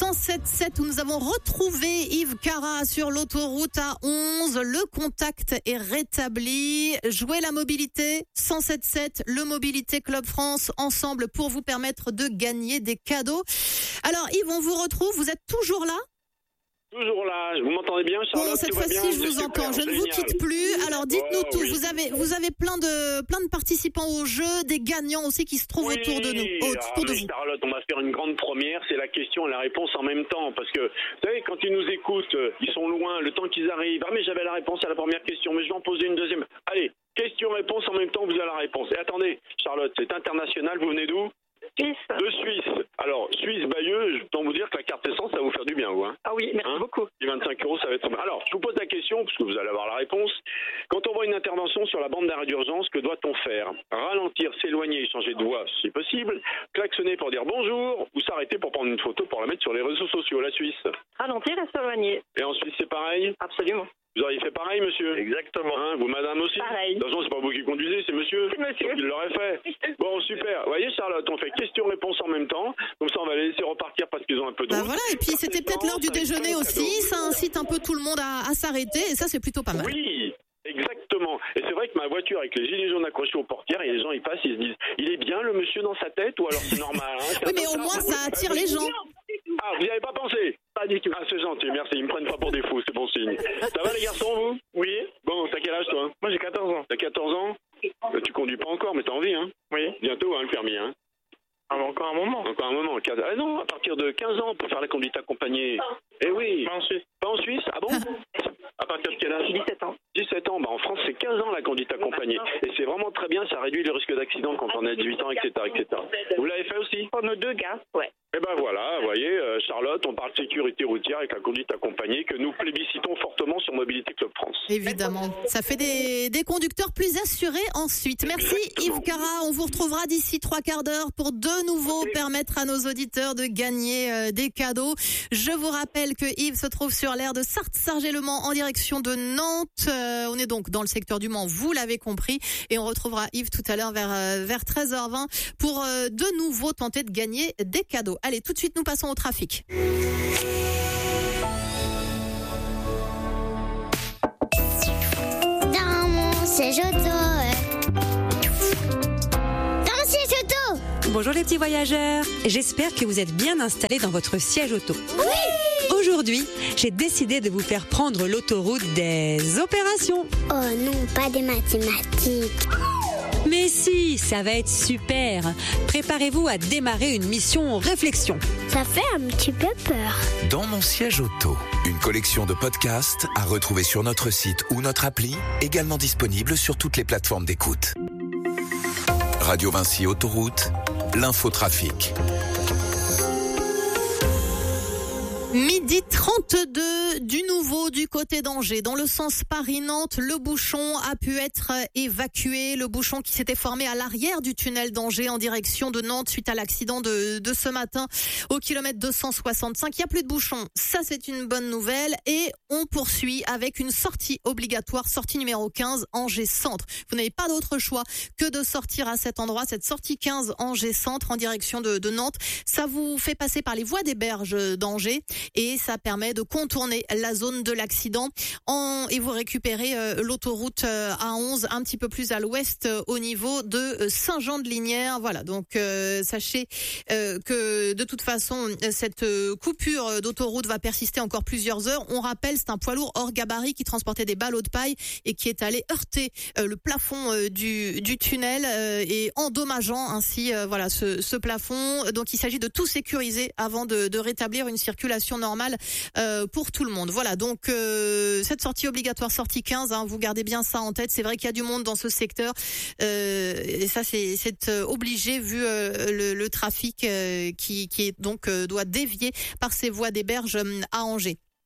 107.7 où nous avons retrouvé Yves Cara sur l'autoroute A11. Le contact est rétabli. Jouez la mobilité. 107.7, le Mobilité Club France, ensemble pour vous permettre de gagner des cadeaux. Alors Yves, on vous retrouve. Vous êtes toujours là ? Toujours là, vous m'entendez bien, Charlotte? Bon, cette fois-ci, je vous entends. Je ne vous quitte plus. Alors, dites-nous tout. Oui. Vous avez plein de participants au jeu, des gagnants aussi qui se trouvent autour de nous. Autour de vous. Charlotte, on va faire une grande première. C'est la question et la réponse en même temps. Parce que, vous savez, quand ils nous écoutent, ils sont loin, le temps qu'ils arrivent. Ah, mais j'avais la réponse à la première question, mais je vais en poser une deuxième. Allez, question-réponse en même temps, vous avez la réponse. Et attendez, Charlotte, c'est international, vous venez d'où? Suisse. De Suisse. Alors, Suisse-Bayeux, je peux vous dire que la carte essence, ça va vous faire du bien, vous. Hein. Ah oui, merci beaucoup. Les 25 €, ça va être... Alors, je vous pose la question, parce que vous allez avoir la réponse. Quand on voit une intervention sur la bande d'arrêt d'urgence, que doit-on faire? Ralentir, s'éloigner, changer de voie, si possible. Klaxonner pour dire bonjour, ou s'arrêter pour prendre une photo pour la mettre sur les réseaux sociaux, la Suisse. Ralentir et s'éloigner. Et en Suisse, c'est pareil? Absolument. Vous auriez fait pareil, monsieur? Exactement. Hein, vous, madame aussi? Pareil. De toute façon, c'est pas vous qui conduisez, c'est monsieur? C'est monsieur. Donc, il l'aurait fait. Bon, super. Vous voyez, Charlotte, on fait question-réponse en même temps. Comme ça, on va les laisser repartir parce qu'ils ont un peu de route. Voilà, et puis c'était peut-être l'heure du déjeuner aussi. Ça incite un peu tout le monde à s'arrêter, et ça, c'est plutôt pas mal. Oui, exactement. Et c'est vrai que ma voiture, avec les gilets jaunes accrochés aux portières, et les gens, ils passent, ils se disent, il est bien le monsieur dans sa tête, ou alors c'est normal, hein? Oui, mais au moins, ça attire les gens. Ah, vous n'y avez pas pensé? Pas du tout. Ah, c'est gentil, merci. Ils me prennent pas pour des fous, c'est bon signe. Ça va, les garçons, vous? Oui. Bon, t'as quel âge, toi? Moi, j'ai 14 ans. T'as 14 ans? Tu conduis pas encore, mais t'as envie, hein? Oui. Bientôt, hein, le permis, hein? Ah, mais encore un moment. Encore un moment. Ah non, à partir de 15 ans, on peut faire la conduite accompagnée. Eh oui. Pas en Suisse. Pas en Suisse? Ah bon? À partir de quel âge? 17 ans. 17 ans. Bah, en France, c'est 15 ans la conduite accompagnée. Et c'est vraiment très bien, ça réduit le risque d'accident quand on a 18 ans, etc., etc. Vous l'avez fait aussi? Pour nos deux gars, ouais. Eh ben voilà, vous voyez, Charlotte, on parle de sécurité routière avec la conduite accompagnée que nous plébiscitons fortement sur Mobilité Club France. Évidemment. Ça fait des conducteurs plus assurés ensuite. Merci Yves Cara. On vous retrouvera d'ici 3 quarts d'heure pour de nouveau permettre à nos auditeurs de gagner des cadeaux. Je vous rappelle que Yves se trouve sur l'aire de Sarthe-Sargé-le-Mans en direction de Nantes. On est donc dans le secteur du Mans, vous l'avez compris. Et on retrouvera Yves tout à l'heure vers 13h20 pour de nouveau tenter de gagner des cadeaux. Allez, tout de suite, nous passons au trafic. Dans mon siège auto. Dans mon siège auto. Bonjour les petits voyageurs, j'espère que vous êtes bien installés dans votre siège auto. Oui. Aujourd'hui, j'ai décidé de vous faire prendre l'autoroute des opérations. Oh non, pas des mathématiques. Mais si, ça va être super. Préparez-vous à démarrer une mission réflexion. Ça fait un petit peu peur. Dans mon siège auto, une collection de podcasts à retrouver sur notre site ou notre appli, également disponible sur toutes les plateformes d'écoute. Radio Vinci Autoroute, l'infotrafic. Midi 32, du nouveau du côté d'Angers. Dans le sens Paris-Nantes, le bouchon a pu être évacué. Le bouchon qui s'était formé à l'arrière du tunnel d'Angers en direction de Nantes suite à l'accident de ce matin au kilomètre 265. Il n'y a plus de bouchon. Ça, c'est une bonne nouvelle. Et on poursuit avec une sortie obligatoire, sortie numéro 15, Angers Centre. Vous n'avez pas d'autre choix que de sortir à cet endroit, cette sortie 15 Angers Centre en direction de Nantes. Ça vous fait passer par les voies des berges d'Angers. Et ça permet de contourner la zone de l'accident et vous récupérez l'autoroute A11 un petit peu plus à l'ouest au niveau de Saint-Jean-de-Lignières. Voilà, donc sachez que de toute façon cette coupure d'autoroute va persister encore plusieurs heures. On rappelle, c'est un poids lourd hors gabarit qui transportait des ballots de paille et qui est allé heurter le plafond du tunnel et endommageant ainsi voilà ce plafond. Donc il s'agit de tout sécuriser avant de rétablir une circulation normale pour tout le monde. Voilà, donc cette sortie obligatoire, sortie 15, hein, vous gardez bien ça en tête. C'est vrai qu'il y a du monde dans ce secteur et ça c'est obligé vu le trafic qui est donc doit dévier par ces voies des berges à Angers.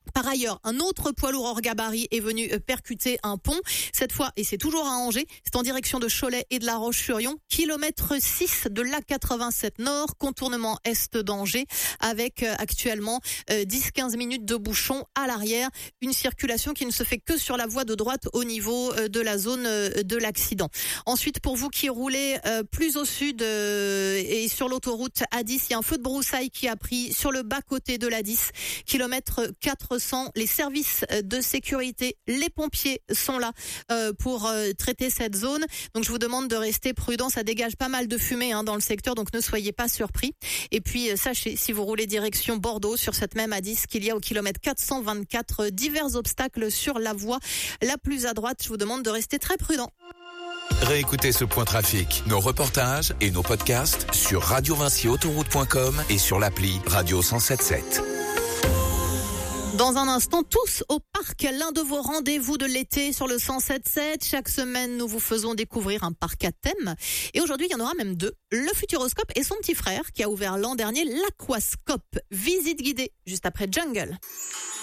Par ailleurs, un autre poids lourd hors gabarit est venu percuter un pont. Cette fois, et c'est toujours à Angers, c'est en direction de Cholet et de La Roche-sur-Yon, kilomètre 6 de l'A87 Nord, contournement est d'Angers, avec actuellement 10-15 minutes de bouchon à l'arrière. Une circulation qui ne se fait que sur la voie de droite au niveau de la zone de l'accident. Ensuite, pour vous qui roulez plus au sud et sur l'autoroute A10, il y a un feu de broussailles qui a pris sur le bas-côté de l'A10, kilomètre 400. Les services de sécurité, les pompiers sont là pour traiter cette zone. Donc je vous demande de rester prudent, ça dégage pas mal de fumée dans le secteur, donc ne soyez pas surpris. Et puis sachez, si vous roulez direction Bordeaux sur cette même A10, qu'il y a au kilomètre 424 divers obstacles sur la voie la plus à droite. Je vous demande de rester très prudent. Réécoutez ce point trafic, nos reportages et nos podcasts sur radiovinciautoroute.com et sur l'appli Radio 107.7. Dans un instant, tous au parc, l'un de vos rendez-vous de l'été sur le 107.7. Chaque semaine, nous vous faisons découvrir un parc à thème. Et aujourd'hui, il y en aura même deux. Le Futuroscope et son petit frère qui a ouvert l'an dernier l'Aquascope. Visite guidée juste après Jungle.